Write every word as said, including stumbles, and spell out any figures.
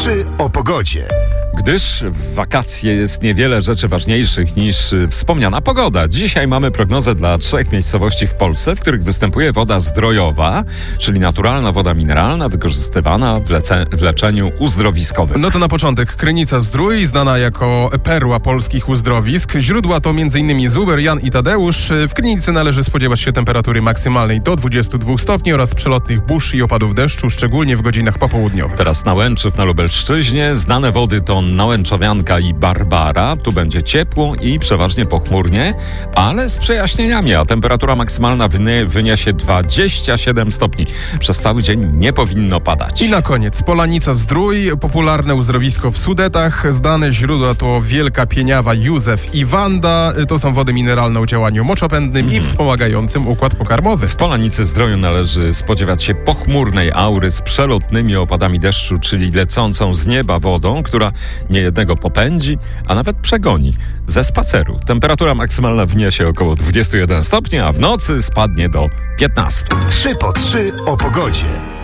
trzy o pogodzie. Gdyż w wakacje jest niewiele rzeczy ważniejszych niż y, wspomniana pogoda. Dzisiaj mamy prognozę dla trzech miejscowości w Polsce, w których występuje woda zdrojowa, czyli naturalna woda mineralna wykorzystywana w, lece- w leczeniu uzdrowiskowym. No to na początek Krynica Zdrój, znana jako perła polskich uzdrowisk. Źródła to m.in. Zuber, Jan i Tadeusz. W Krynicy należy spodziewać się temperatury maksymalnej do dwudziestu dwóch stopni oraz przelotnych burz i opadów deszczu, szczególnie w godzinach popołudniowych. Teraz Nałęczów na Lubelszczyźnie. Znane wody to Nałęczowianka i Barbara. Tu będzie ciepło i przeważnie pochmurnie, ale z przejaśnieniami, a temperatura maksymalna wynie, wyniesie dwadzieścia siedem stopni. Przez cały dzień nie powinno padać. I na koniec Polanica Zdrój, popularne uzdrowisko w Sudetach. Znane źródła to Wielka Pieniawa, Józef i Wanda. To są wody mineralne o działaniu moczopędnym mm. i wspomagającym układ pokarmowy. W Polanicy Zdroju należy spodziewać się pochmurnej aury z przelotnymi opadami deszczu, czyli lecącą z nieba wodą, która niejednego popędzi, a nawet przegoni ze spaceru. Temperatura maksymalna wyniesie około dwudziestu jeden stopni, a w nocy spadnie do piętnastu. trzy po trzy o pogodzie.